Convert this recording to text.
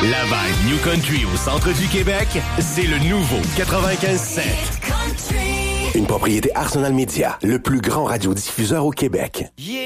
La vibe New Country au centre du Québec, c'est le nouveau 95.7. Une propriété Arsenal Media, le plus grand radiodiffuseur au Québec.